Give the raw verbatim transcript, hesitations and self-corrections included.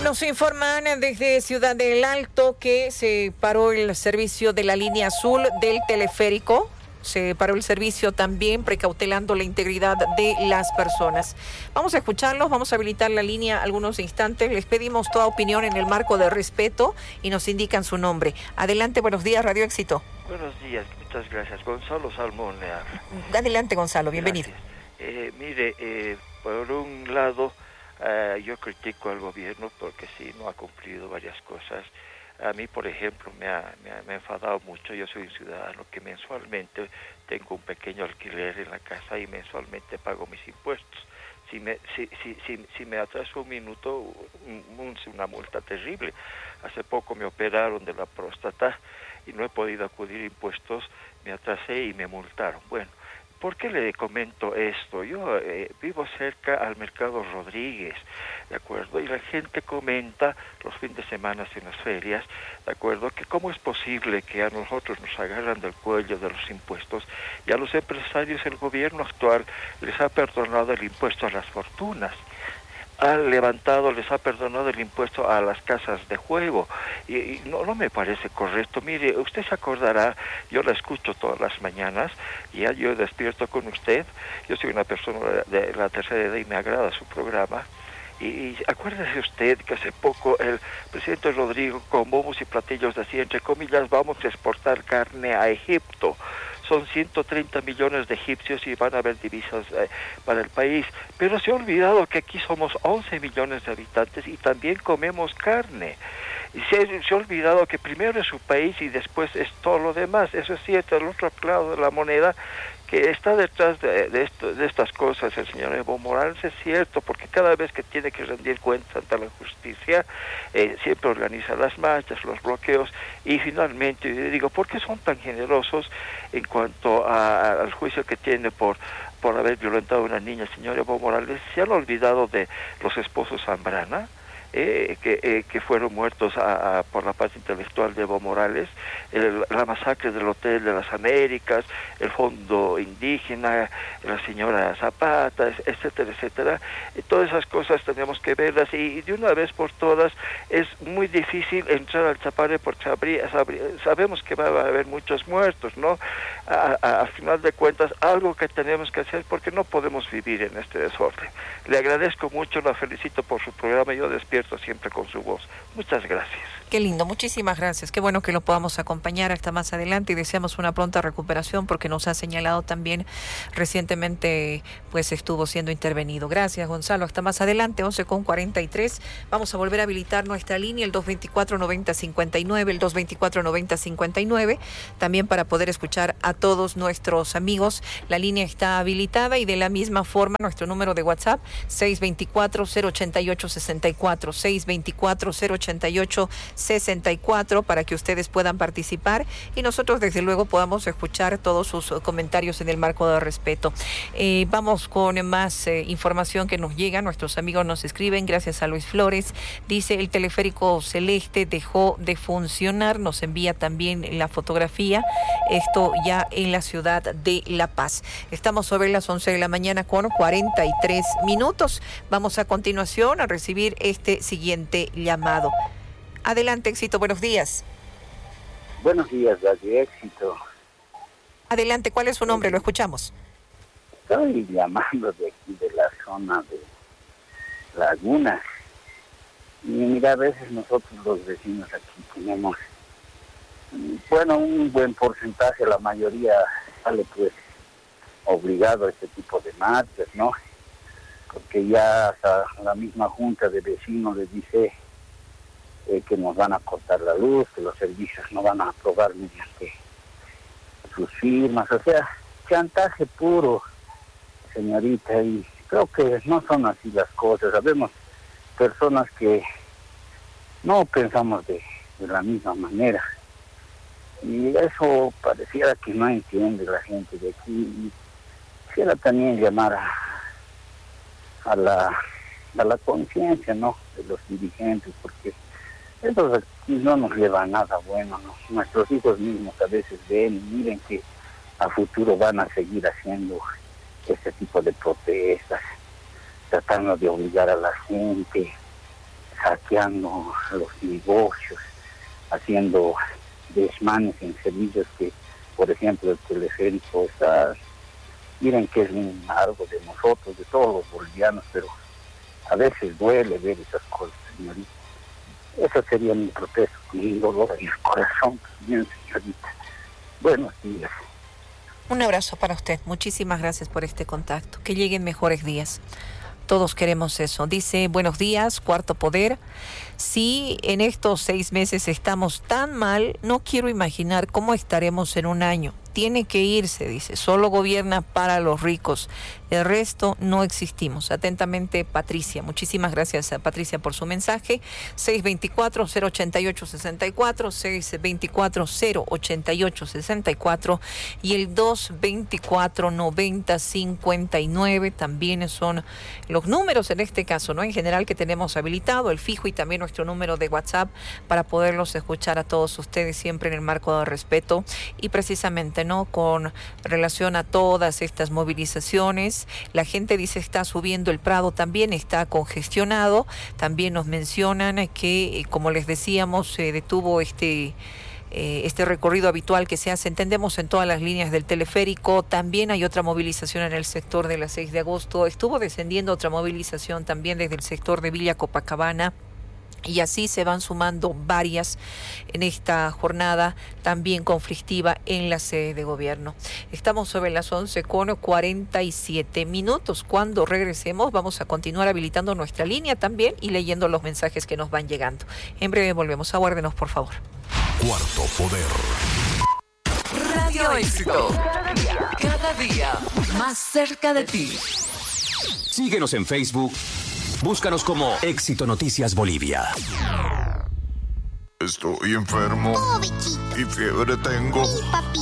Nos informan desde Ciudad del Alto que se paró el servicio de la línea azul del teleférico. Se paró el servicio también, precautelando la integridad de las personas. Vamos a escucharlos, vamos a habilitar la línea algunos instantes. Les pedimos toda opinión en el marco de respeto y nos indican su nombre. Adelante, buenos días, Radio Éxito. Buenos días, muchas gracias. Gonzalo Salmón le habla. Adelante, Gonzalo, bienvenido. Eh, mire, eh, por un lado, uh, yo critico al gobierno porque sí, no ha cumplido varias cosas. A mí, por ejemplo, me ha, me ha, me ha enfadado mucho. Yo soy un ciudadano que mensualmente tengo un pequeño alquiler en la casa y mensualmente pago mis impuestos. Si me, si, si, si, si me atraso un minuto, un, un, una multa terrible. Hace poco me operaron de la próstata y no he podido acudir a impuestos, me atrasé y me multaron. Bueno, ¿por qué le comento esto? Yo eh, vivo cerca al Mercado Rodríguez, ¿de acuerdo? Y la gente comenta los fines de semana en las ferias, ¿de acuerdo? Que cómo es posible que a nosotros nos agarran del cuello de los impuestos y a los empresarios el gobierno actual les ha perdonado el impuesto a las fortunas. Ha levantado, les ha perdonado el impuesto a las casas de juego y, y no, no me parece correcto. Mire, usted se acordará, yo la escucho todas las mañanas y ya yo despierto con usted. Yo soy una persona de la tercera edad y me agrada su programa. Y, y acuérdese usted que hace poco el presidente Rodrigo, con bombos y platillos, decía, entre comillas, vamos a exportar carne a Egipto. Son ciento treinta millones de egipcios y van a haber divisas eh, para el país. Pero se ha olvidado que aquí somos once millones de habitantes y también comemos carne. Y se, se ha olvidado que primero es su país y después es todo lo demás. Eso es cierto, el otro lado de la moneda que está detrás de, de, esto, de estas cosas el señor Evo Morales es cierto, porque cada vez que tiene que rendir cuentas ante la justicia, eh, siempre organiza las marchas, los bloqueos, y finalmente, yo digo, ¿por qué son tan generosos en cuanto a, a, al juicio que tiene por, por haber violentado a una niña, el señor Evo Morales? ¿Se han olvidado de los esposos Zambrana? Eh, que, eh, que fueron muertos a, a, por la paz intelectual de Evo Morales, el, la masacre del Hotel de las Américas, el Fondo Indígena, la señora Zapata, etcétera, etcétera. Y todas esas cosas tenemos que verlas y, y de una vez por todas es muy difícil entrar al Chapare porque sabrí, sabrí, sabemos que va a haber muchos muertos, ¿no? A, a, a final de cuentas, algo que tenemos que hacer porque no podemos vivir en este desorden. Le agradezco mucho, la felicito por su programa, yo despierto siempre con su voz. Muchas gracias. Qué lindo, muchísimas gracias. Qué bueno que lo podamos acompañar hasta más adelante y deseamos una pronta recuperación porque nos ha señalado también recientemente pues estuvo siendo intervenido. Gracias, Gonzalo. Hasta más adelante, once con cuarenta y tres. Vamos a volver a habilitar nuestra línea, el dos veinticuatro noventa cincuenta y nueve, el dos veinticuatro noventa cincuenta y nueve, también para poder escuchar a todos nuestros amigos. La línea está habilitada y de la misma forma nuestro número de WhatsApp seis veinticuatro cero ochenta y ocho sesenta y cuatro, seis veinticuatro cero ochenta y ocho sesenta y cuatro para que ustedes puedan participar y nosotros desde luego podamos escuchar todos sus comentarios en el marco de respeto. Eh, vamos con más eh, información que nos llega. Nuestros amigos nos escriben, gracias a Luis Flores. Dice, el teleférico celeste dejó de funcionar. Nos envía también la fotografía. Esto ya en la ciudad de La Paz. Estamos sobre las once de la mañana con cuarenta y tres minutos. Vamos a continuación a recibir este siguiente llamado. Adelante, Éxito, buenos días. Buenos días, Radio Éxito. Adelante, ¿cuál es su nombre? Lo escuchamos. Estoy llamando de aquí, de la zona de Laguna. Y mira, a veces nosotros los vecinos aquí tenemos, bueno, un buen porcentaje, la mayoría sale pues obligado a este tipo de marchas, ¿no? Porque ya hasta la misma junta de vecinos les dice eh, que nos van a cortar la luz, que los servicios no van a aprobar mediante sus firmas, o sea, chantaje puro, señorita, y creo que no son así las cosas. Sabemos personas que no pensamos de, de la misma manera, y eso pareciera que no entiende la gente de aquí. Y quisiera también llamar a, a la a la conciencia, ¿no?, de los dirigentes, porque eso aquí no nos lleva a nada bueno, ¿no? Nuestros hijos mismos a veces ven y miren que a futuro van a seguir haciendo este tipo de protestas, tratando de obligar a la gente. saqueando los negocios, haciendo desmanes en servicios que, por ejemplo, el teleférico está, miren que es un algo de nosotros, de todos los bolivianos, pero a veces duele ver esas cosas, señorita. Eso sería mi protesto, mi dolor en el corazón, bien, señorita. Buenos días. Un abrazo para usted. Muchísimas gracias por este contacto. Que lleguen mejores días. Todos queremos eso. Dice, buenos días, Cuarto Poder. Si en estos seis meses estamos tan mal, no quiero imaginar cómo estaremos en un año. Tiene que irse, dice. Solo gobierna para los ricos. El resto no existimos. Atentamente, Patricia. Muchísimas gracias a Patricia por su mensaje. seis dos cuatro, cero ocho ocho, seis cuatro, seis dos cuatro, cero ocho ocho, seis cuatro y el dos dos cuatro, noventa, cincuenta y nueve también son los números en este caso, ¿no? En general que tenemos habilitado, el fijo y también nuestro número de WhatsApp para poderlos escuchar a todos ustedes siempre en el marco del respeto y precisamente, ¿no? Con relación a todas estas movilizaciones, la gente dice está subiendo el Prado, también está congestionado, también nos mencionan que, como les decíamos, se detuvo este... este recorrido habitual que se hace, entendemos, en todas las líneas del teleférico. También hay otra movilización en el sector de la seis de agosto, estuvo descendiendo otra movilización también desde el sector de Villa Copacabana, y así se van sumando varias en esta jornada también conflictiva en la sede de gobierno. Estamos sobre las once con cuarenta y siete minutos. Cuando regresemos vamos a continuar habilitando nuestra línea también y leyendo los mensajes que nos van llegando. En breve volvemos, aguárdenos por favor. Cuarto Poder. Radio Éxito. Cada día, cada día más cerca de ti. Síguenos en Facebook. Búscanos como Éxito Noticias Bolivia. Estoy enfermo. Oh, bichito. Y fiebre tengo. Sí, papi.